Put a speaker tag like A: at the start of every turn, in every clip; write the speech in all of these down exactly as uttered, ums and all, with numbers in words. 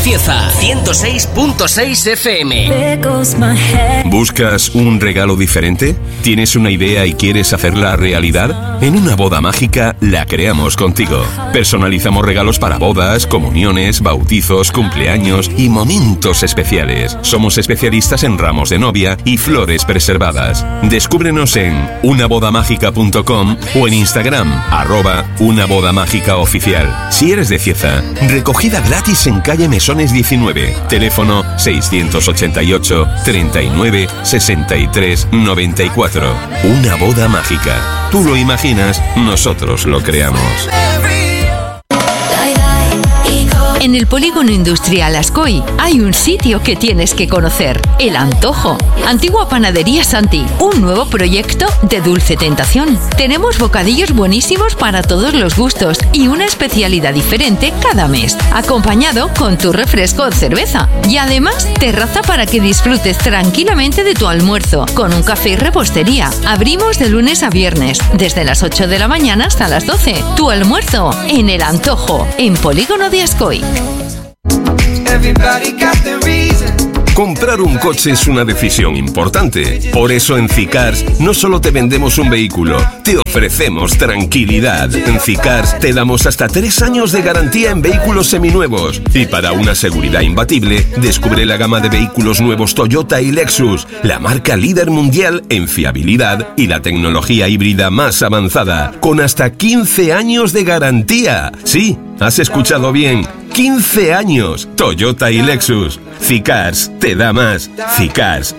A: Cieza, ciento seis punto seis F M.
B: ¿Buscas un regalo diferente? ¿Tienes una idea y quieres hacerla realidad? En Una Boda Mágica la creamos contigo. Personalizamos regalos para bodas, comuniones, bautizos, cumpleaños y momentos especiales. Somos especialistas en ramos de novia y flores preservadas. Descúbrenos en una boda mágica punto com o en Instagram, arroba una boda mágica oficial. Si eres de Cieza, recogida gratis en calle Mesones diecinueve. Teléfono seiscientos ochenta y ocho, treinta y nueve, sesenta y tres, noventa y cuatro. Una Boda Mágica. Tú lo imaginas, nosotros lo creamos.
C: En el Polígono Industrial Ascoy hay un sitio que tienes que conocer, El Antojo. Antigua Panadería Santi, un nuevo proyecto de dulce tentación. Tenemos bocadillos buenísimos para todos los gustos y una especialidad diferente cada mes, acompañado con tu refresco o cerveza. Y además, terraza para que disfrutes tranquilamente de tu almuerzo, con un café y repostería. Abrimos de lunes a viernes, desde las ocho de la mañana hasta las doce. Tu almuerzo en El Antojo, en Polígono de Ascoy.
B: Comprar un coche es una decisión importante. Por eso en Cicars no solo te vendemos un vehículo, te ofrecemos tranquilidad. En Cicars te damos hasta tres años de garantía en vehículos seminuevos. Y para una seguridad imbatible, descubre la gama de vehículos nuevos Toyota y Lexus, la marca líder mundial en fiabilidad y la tecnología híbrida más avanzada, con hasta quince años de garantía. Sí, has escuchado bien. quince años. Toyota y Lexus. Cicars te da más. Cicars.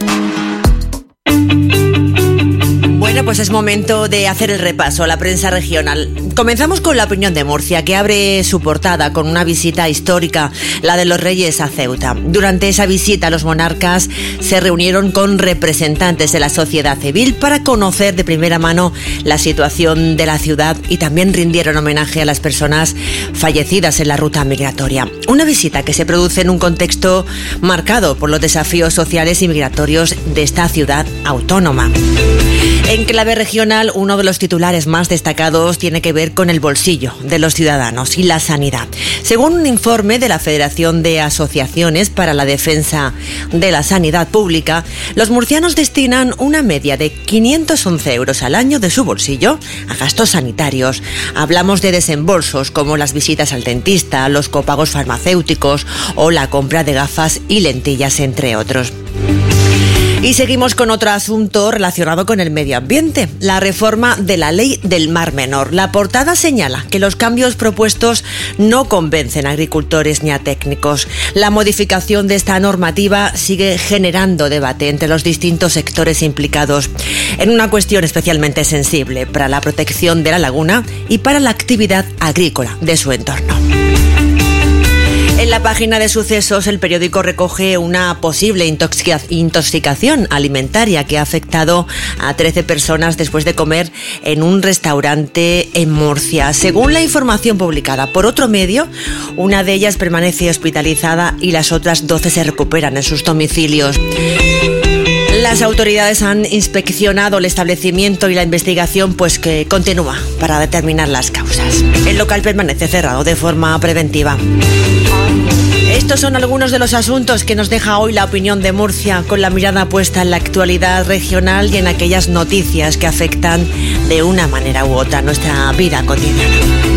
D: Bueno, pues es momento de hacer el repaso a la prensa regional. Comenzamos con la opinión de Murcia, que abre su portada con una visita histórica, la de los Reyes a Ceuta. Durante esa visita, los monarcas se reunieron con representantes de la sociedad civil para conocer de primera mano la situación de la ciudad y también rindieron homenaje a las personas fallecidas en la ruta migratoria. Una visita que se produce en un contexto marcado por los desafíos sociales y migratorios de esta ciudad autónoma. En clave regional, uno de los titulares más destacados tiene que ver con el bolsillo de los ciudadanos y la sanidad. Según un informe de la Federación de Asociaciones para la Defensa de la Sanidad Pública, los murcianos destinan una media de quinientos once euros al año de su bolsillo a gastos sanitarios. Hablamos de desembolsos como las visitas al dentista, los copagos farmacéuticos o la compra de gafas y lentillas, entre otros. Y seguimos con otro asunto relacionado con el medio ambiente, la reforma de la ley del Mar Menor. La portada señala que los cambios propuestos no convencen a agricultores ni a técnicos. La modificación de esta normativa sigue generando debate entre los distintos sectores implicados en una cuestión especialmente sensible para la protección de la laguna y para la actividad agrícola de su entorno. En la página de sucesos, el periódico recoge una posible intoxica- intoxicación alimentaria que ha afectado a trece personas después de comer en un restaurante en Murcia. Según la información publicada por otro medio, una de ellas permanece hospitalizada y las otras doce se recuperan en sus domicilios. Las autoridades han inspeccionado el establecimiento y la investigación pues que continúa para determinar las causas. El local permanece cerrado de forma preventiva. Estos son algunos de los asuntos que nos deja hoy la opinión de Murcia, con la mirada puesta en la actualidad regional y en aquellas noticias que afectan de una manera u otra nuestra vida cotidiana.